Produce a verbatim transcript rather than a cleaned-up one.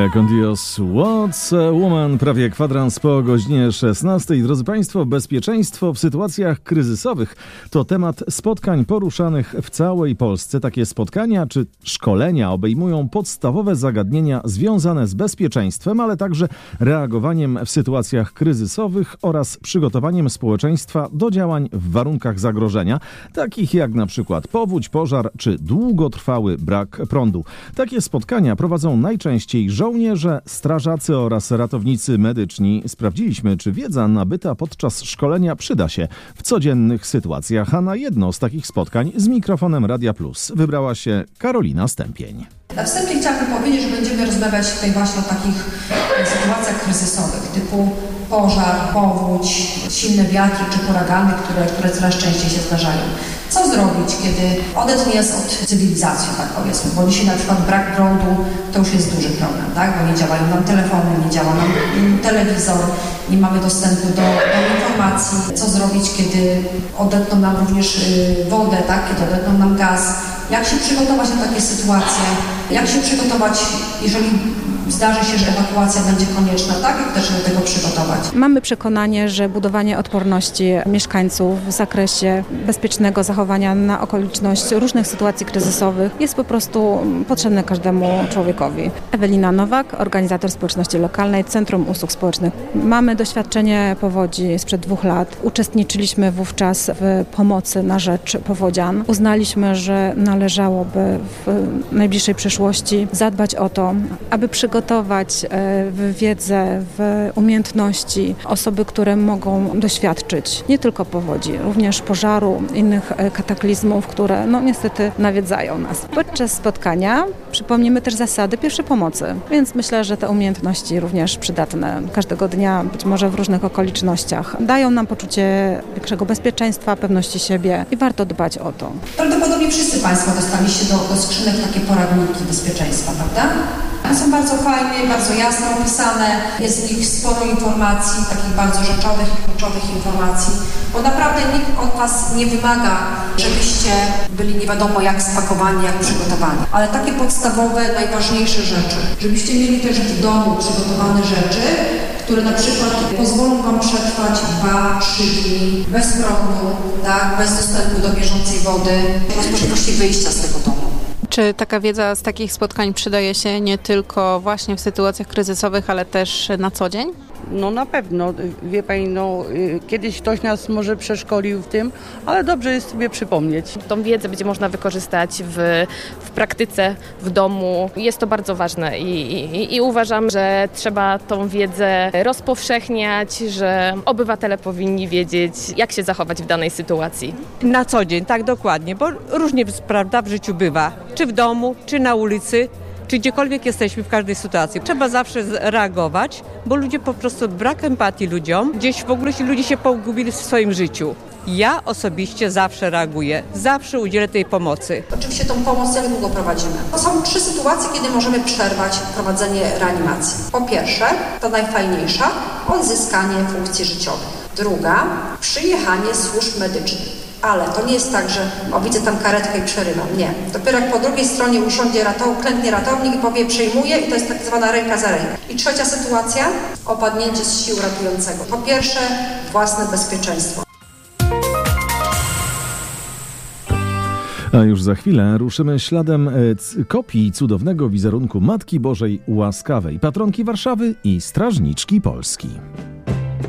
Con Dios, What's a Woman? Prawie kwadrans po godzinie szesnastej. Drodzy Państwo, bezpieczeństwo w sytuacjach kryzysowych to temat spotkań poruszanych w całej Polsce. Takie spotkania czy szkolenia obejmują podstawowe zagadnienia związane z bezpieczeństwem, ale także reagowaniem w sytuacjach kryzysowych oraz przygotowaniem społeczeństwa do działań w warunkach zagrożenia, takich jak na przykład powódź, pożar czy długotrwały brak prądu. Takie spotkania prowadzą najczęściej żołnierze, Żołnierze, strażacy oraz ratownicy medyczni. Sprawdziliśmy, czy wiedza nabyta podczas szkolenia przyda się w codziennych sytuacjach, a na jedno z takich spotkań z mikrofonem Radia Plus wybrała się Karolina Stępień. Na wstępie chciałabym powiedzieć, że będziemy rozmawiać tutaj właśnie o takich sytuacjach kryzysowych typu pożar, powódź, silne wiatry czy huragany, które, które coraz częściej się zdarzają. Co zrobić, kiedy odetchnie nas od cywilizacji, tak powiedzmy, bo dzisiaj na przykład brak prądu to już jest duży problem, tak? Bo nie działają nam telefony, nie działa nam telewizor, nie mamy dostępu do, do informacji. Co zrobić, kiedy odetną nam również wodę, tak? Kiedy odetną nam gaz. Jak się przygotować na takie sytuacje? Jak się przygotować, jeżeli zdarzy się, że ewakuacja będzie konieczna, tak? Jak też się do tego przygotować? Mamy przekonanie, że budowanie odporności mieszkańców w zakresie bezpiecznego zachowania na okoliczność różnych sytuacji kryzysowych jest po prostu potrzebne każdemu człowiekowi. Ewelina Nowak, organizator społeczności lokalnej, Centrum Usług Społecznych. Mamy doświadczenie powodzi sprzed dwóch lat. Uczestniczyliśmy wówczas w pomocy na rzecz powodzian. Uznaliśmy, że należałoby w najbliższej przyszłości zadbać o to, aby przygotować w wiedzę, w umiejętności osoby, które mogą doświadczyć nie tylko powodzi, również pożaru, innych kataklizmów, które no niestety nawiedzają nas. Podczas spotkania przypomnimy też zasady pierwszej pomocy, więc myślę, że te umiejętności również przydatne każdego dnia, być może w różnych okolicznościach, dają nam poczucie większego bezpieczeństwa, pewności siebie i warto dbać o to. Prawdopodobnie wszyscy Państwo dostaliście do, do skrzynek takie poradniki bezpieczeństwa, prawda? One są bardzo fajnie, bardzo jasno opisane, jest w nich sporo informacji, takich bardzo rzeczowych i kluczowych informacji, bo naprawdę nikt od Was nie wymaga, żebyście byli nie wiadomo jak spakowani, jak przygotowani, ale takie podstawowe, najważniejsze rzeczy, żebyście mieli też w domu przygotowane rzeczy, które na przykład pozwolą Wam przetrwać dwa, trzy dni bez prądu, tak, bez dostępu do bieżącej wody, bez możliwości wyjścia z tego domu. Czy taka wiedza z takich spotkań przydaje się nie tylko właśnie w sytuacjach kryzysowych, ale też na co dzień? No na pewno, wie Pani, no kiedyś ktoś nas może przeszkolił w tym, ale dobrze jest sobie przypomnieć. Tą wiedzę będzie można wykorzystać w, w praktyce, w domu. Jest to bardzo ważne i, i, i uważam, że trzeba tą wiedzę rozpowszechniać, że obywatele powinni wiedzieć, jak się zachować w danej sytuacji. Na co dzień, tak dokładnie, bo różnie, prawda, w życiu bywa, czy w domu, czy na ulicy, czy gdziekolwiek jesteśmy w każdej sytuacji. Trzeba zawsze reagować, bo ludzie po prostu brak empatii ludziom. Gdzieś w ogóle się ludzie się pogubili w swoim życiu. Ja osobiście zawsze reaguję, zawsze udzielę tej pomocy. Oczywiście tą pomoc jak długo prowadzimy? To są trzy sytuacje, kiedy możemy przerwać prowadzenie reanimacji. Po pierwsze, ta najfajniejsza, odzyskanie funkcji życiowych. Druga, przyjechanie służb medycznych. Ale to nie jest tak, że o, widzę tam karetkę i przerywam. Nie. Dopiero jak po drugiej stronie usiądzie ratow, klęknie ratownik i powie przyjmuje i to jest tak zwana ręka za rękę. I trzecia sytuacja, opadnięcie z sił ratującego. Po pierwsze, własne bezpieczeństwo. A już za chwilę ruszymy śladem c- kopii cudownego wizerunku Matki Bożej Łaskawej, patronki Warszawy i strażniczki Polski.